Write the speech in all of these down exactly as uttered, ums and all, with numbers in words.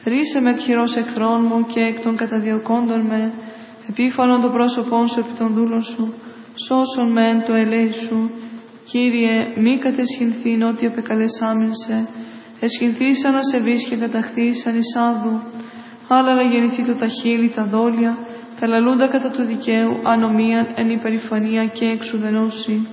Ρίσε με εκχειρός εχθρών μου και εκ των καταδιωκόντων με, επίφανον το πρόσωπόν σου επί των δούλων σου, σώσον με εν το ελέη σου. Κύριε, μη κατεσχυνθήν ό,τι επεκαλεσάμιν σε, εσχυνθήσαν ασεβείς και καταχθήσαν εις άδου. Άλλα γεννηθεί το τα χείλη, τα δόλια, τα λαλούντα κατά του δικαίου, ανομίαν εν υπερηφανία και εξουδενώση.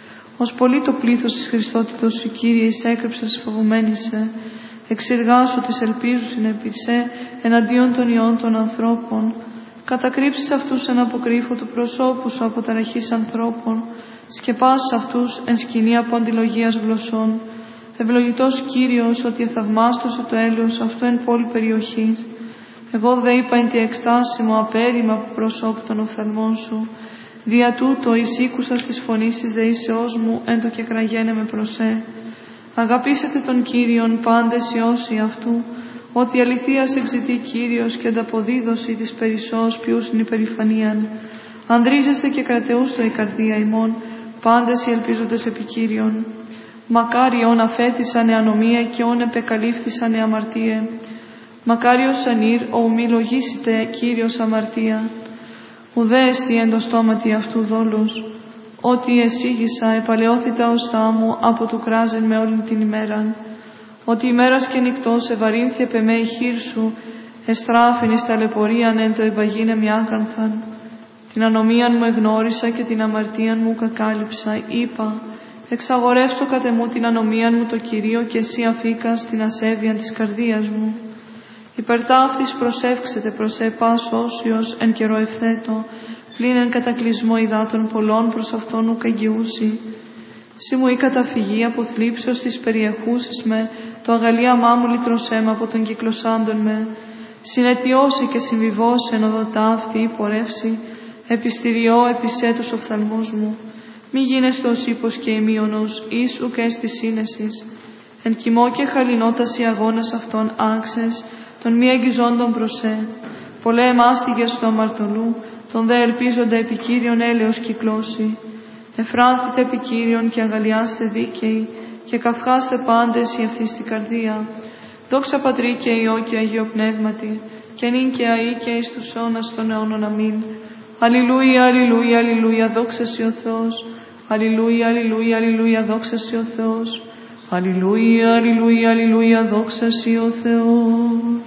Ως πολύ το πλήθος της Χριστότητος σου, Κύριε, εισέκρυψες φοβουμένης σε, εξεργάσου της ελπίζουσιν επί σε, εναντίον των ιών των ανθρώπων. Κατακρύψεις αυτούς εν αποκρύφω του προσώπου σου από ταραχής ανθρώπων, σκεπάσεις αυτούς εν σκηνή από αντιλογίας γλωσσών. Ευλογητός Κύριος, ότι εθαυμάστωσε το έλεος αυτό εν πόλη περιοχής. Εγώ δε είπα εν τη εκστάση μου απέρημα από προσώπου των οφθαλμών σου. Δια τούτο εισήκουσας της φωνής της δεήσεώς μου εν το κεκραγένε με προσέ. Αγαπήσετε τον Κύριον πάντες οι όσοι αυτού, ότι αληθείας εξητεί Κύριος και ανταποδίδωση της περισσός ποιούσιν υπερηφανίαν. Ανδρίζεστε και κρατεούστο η καρδία ημών, πάντες οι ελπίζοντες επί Κύριον. Μακάρι όν αφέθησαν εανομία και όν επεκαλύφθησαν εαμαρτίε. Μακάριος ανήρ, ο μη λογίσετε Κύριος αμαρτία. Ουδέ εστι εν το στόματι αυτού δόλους. Ότι εσύγησα επαλαιώθητα οστά μου από του κράζεν με όλη την ημέραν. Ότι ημέρας και νυχτός ευαρύνθη επ' εμέ η χείρ σου, εστράφην εις ταλαιπωρίαν εν το ευαγίνε μη άγανθαν. Την ανομίαν μου εγνώρισα και την αμαρτίαν μου κακάλυψα. Είπα, εξαγορεύσω κατ' εμού την ανομίαν μου το Κυρίο και εσύ αφήκας την ασέβειαν της καρδίας μου. Υπέρ ταύτης προσεύξετε προς επάς όσιος εν καιρό ευθέτω, πλην εν κατακλυσμό υδάτων πολλών προς αυτόν ουκ εγγυούσι. Σύ μου η καταφυγή από θλίψεως της περιεχούσης με, το αγαλίαμά μου λυτρωσέ με από τον κυκλωσάντων με. Συνετιώσει και συμβιβώσει εν οδοτά αυτή η πορεύση, επιστηριώ επισέ τους οφθαλμούς μου. Μη γίνεστε ως ύπος και ημίωνος, εις ουκ έστι σύνεσης. Εν κοιμό και χαλινότας οι αγώνες αυτών άξες, των μη εγγυζόντων προσέ. Πολλέ εμάστιγες του αμαρτωλού, τον δε ελπίζοντα επί Κύριον έλεος κυκλώσει. Εφράνθητε επί Κύριον και αγαλιάστε δίκαιοι, και καυχάστε πάντες η ευθύς στην καρδία. Δόξα Πατρί και Υιό και Αγίο Πνεύματι, και νυν και αεί και εις τους αιώνας των αιώνων. Αμήν. Αλληλούια, αλληλούια, αλληλούια, δόξα σοι ο Θεός. Αλληλούια, αλληλούια, αλληλούια, δόξα σοι ο Θεός. Αλληλούια, αλληλούια, αλληλούια, δόξα σοι ο Θεός.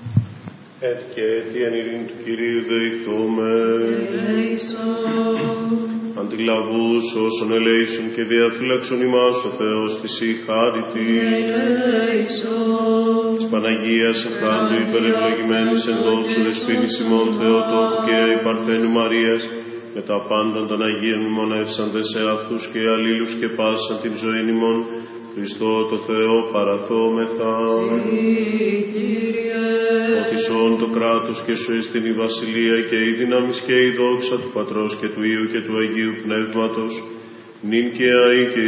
Ετ και έθι εν ειρήνη του Κυρίου δεηθούμε. Αντιλαβούς όσων ελέησον και διαφύλαξον ημάς ο Θεός της η χάριτη. Της Παναγίας Ευχάντου υπερευλογημένης εν δόξου δεσποίνης ημών Θεοτόκου και η Παρθένου Μαρίας, με τα πάντων των Αγίων μνημονεύσαντες σε αυτούς και αλλήλους και πάσαν την ζωήν ημών, Χριστό το Θεό παραθόμεθα. Ότι σών το κράτος και σου εστιν η βασιλεία και η δύναμις και η δόξα του Πατρός και του Υιού και του Αγίου Πνεύματος, νυν και αεί και